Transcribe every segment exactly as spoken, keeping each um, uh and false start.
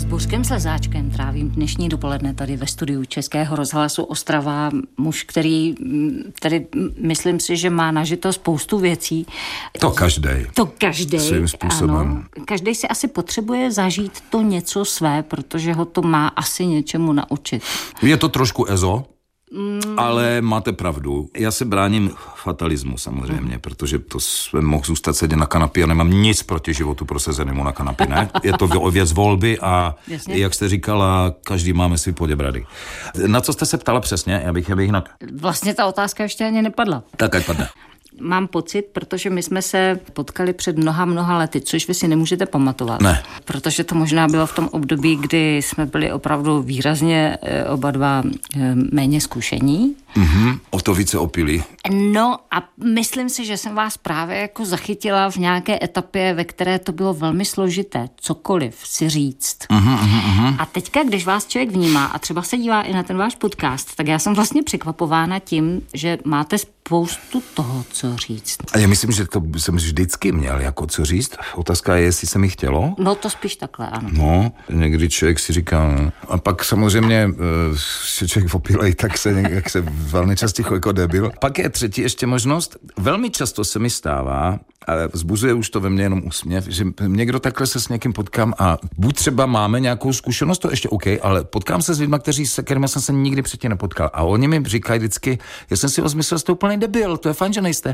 Bořkem Slezáčkem trávím dnešní dopoledne tady ve studiu Českého rozhlasu Ostrava. Muž, který tady myslím si, že má nažito spoustu věcí. To každej. To každej. Svým způsobem. Ano. Každej si asi potřebuje zažít to něco své, protože ho to má asi něčemu naučit. Je to trošku ezo, mm. ale máte pravdu. Já se bráním fatalismu samozřejmě, mm. protože to jsem mohl zůstat sedět na kanapě a nemám nic proti životu prosazenému na kanapě, ne? Je to věc volby a jasně. Jak jste říkala, každý máme svý poděbrady. Na co jste se ptala přesně? Já bych, já bych jinak... Vlastně ta otázka ještě ani nepadla. Tak ať padne. Mám pocit, protože my jsme se potkali před mnoha, mnoha lety, což vy si nemůžete pamatovat. Ne. Protože to možná bylo v tom období, kdy jsme byli opravdu výrazně oba dva méně zkušení. Mhm, o to více opilí. No a myslím si, že jsem vás právě jako zachytila v nějaké etapě, ve které to bylo velmi složité, cokoliv si říct. Mhm, mhm, mhm. A teďka, když vás člověk vnímá a třeba se dívá i na ten váš podcast, tak já jsem vlastně překvapována tím, že máte spoustu toho, co říct. A já myslím, že to jsem vždycky měl jako co říct. Otázka je, jestli se mi chtělo. No to spíš takhle, ano. No, někdy člověk si říká, a pak samozřejmě, že člověk opilej, tak se, jak se velmi často jako debil. Pak je třetí ještě možnost. Velmi často se mi stává, ale vzbuzuje už to ve mně jenom úsměv, že někdo takhle se s někým potkám a buď třeba máme nějakou zkušenost, to ještě OK, ale potkám se s lidmi, kteří se kterými jsem se nikdy předtím nepotkal. A oni mi říkají vždycky, já jsem si rozmyslel, že jste úplný debil, to je fajn, že nejste.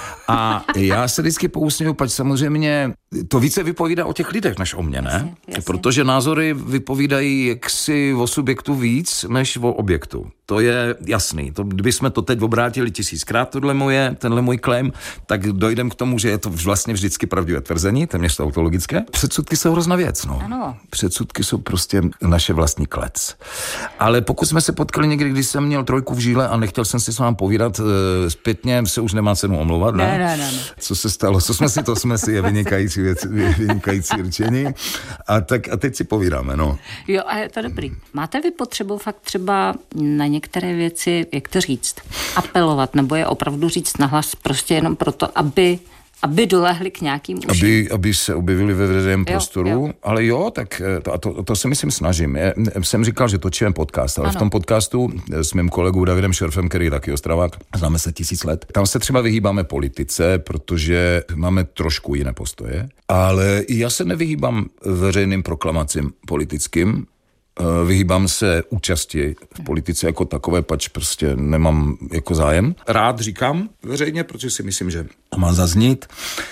A já se vždycky pousměju, pač samozřejmě to více vypovídá o těch lidech, než o mně, ne? Jasně, jasně. Protože názory vypovídají jaksi o subjektu víc, než o objektu. To je jasný. To, kdybychom to teď obrátili tisíckrát, tohle moje, tenhle můj claim, tak dojdem k tomu, že je to vlastně vždycky pravdivé tvrzení, téměř tautologické. Předsudky jsou hrozná věc, no. Ano. Předsudky jsou prostě naše vlastní klec. Ale pokud jsme se potkali někdy, když jsem měl trojku v žíle a nechtěl jsem si s vámi povídat, e, zpětně se už nemá cenu omlouvat, ne? Ne, ne, ne. Co se stalo? Co jsme si, to jsme si, je vynikající věc, vynikající řečení. A tak a teď si povídáme, no. Jo, a je to dobrý. Máte vy potřebu fakt třeba na některé věci, jak to říct, apelovat, nebo je opravdu říct nahlas prostě jenom proto, aby aby dolehli k nějakým uším. Aby, aby se objevili ve veřejném prostoru, jo. Ale jo, tak to, to, to se myslím snažím. Já jsem říkal, že točíme podcast, ale ano. V tom podcastu s mým kolegou Davidem Šerfem, který je taky Ostravák, známe se tisíc let, tam se třeba vyhýbáme politice, protože máme trošku jiné postoje, ale já se nevyhýbám veřejným proklamacím politickým, vyhýbám se účasti v politice jako takové, pač prostě nemám jako zájem. Rád říkám veřejně, protože si myslím, že má zaznít,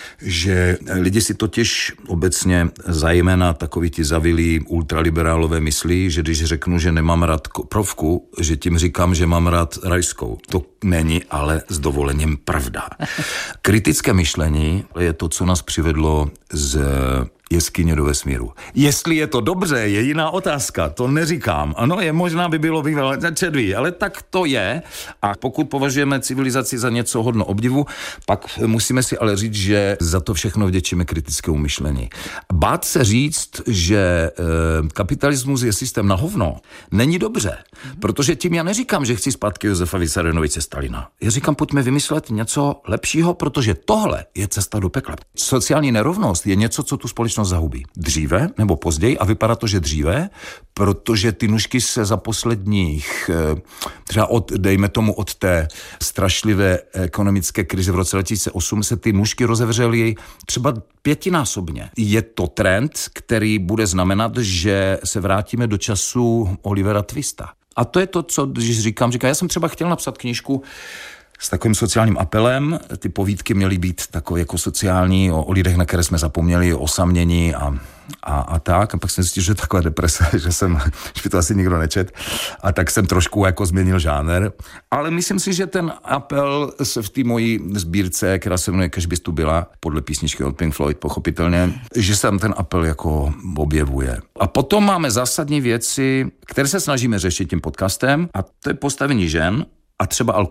že lidi si totiž obecně zejména takoví ti zavilí ultraliberálové myslí, že když řeknu, že nemám rád koprovku, že tím říkám, že mám rád rajskou. To není ale s dovolením pravda. Kritické myšlení je to, co nás přivedlo z jeskyně do vesmíru. Jestli je to dobře, je jiná otázka, to neříkám. Ano, je možná by bylo bývalé čedví, ale tak to je. A pokud považujeme civilizaci za něco hodno obdivu, pak musíme si ale říct, že za to všechno vděčíme kritickému myšlení. Bát se říct, že e, kapitalismus je systém na hovno, není dobře, protože tím já neříkám, že chci zpátky Josefa Vissarionoviče Stalina. Já říkám, pojďme vymyslet něco lepšího, protože tohle je cesta do pekla. Sociální nerovnost je něco, co tu společnost zahubí. Dříve nebo později, a vypadá to, že dříve, protože ty nůžky se za posledních, třeba od, dejme tomu od té strašlivé ekonomické krize v roce dva tisíce osm se ty nůžky rozevřely třeba pětinásobně. Je to trend, který bude znamenat, že se vrátíme do času Olivera Twista. A to je to, co když říkám, říkám, já jsem třeba chtěl napsat knížku s takovým sociálním apelem. Ty povídky měly být takové jako sociální, o, o lidech, na které jsme zapomněli, o osamění a, a, a tak. A pak jsem zjistil, že taková deprese, že jsem, že by to asi nikdo nečet. A tak jsem trošku jako změnil žánr. Ale myslím si, že ten apel se v té mojí sbírce, která se jmenuje Kež bys tu byla, podle písničky od Pink Floyd, pochopitelně, že se tam ten apel jako objevuje. A potom máme zásadní věci, které se snažíme řešit tím podcastem, a to je postavení žen, a třeba alkohol.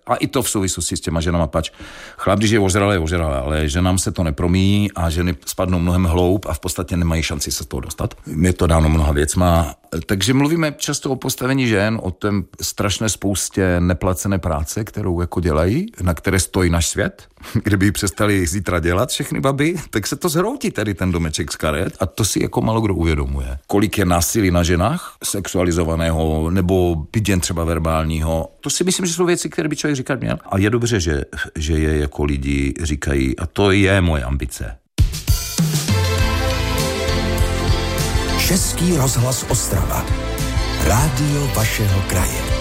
A i to v souvislosti s těma ženama, pač chlap, když je ožralý, je ožralý, ale ženám se to nepromíjí a ženy spadnou mnohem hloub a v podstatě nemají šanci se z toho dostat. Je to dáno mnoha věcma. Takže mluvíme často o postavení žen, o tom strašné spoustě neplacené práce, kterou jako dělají, na které stojí náš svět. Kdyby ji přestali zítra dělat všechny baby, tak se to zhroutí tady ten domeček z karet a to si jako málo kdo uvědomuje. Kolik je násilí na ženách, sexualizovaného nebo byť jen třeba verbálního. To si myslím, že jsou věci, které by člověk říkat měl. A je dobře, že, že je jako lidi říkají a to je moje ambice. Český rozhlas Ostrava. Rádio vašeho kraje.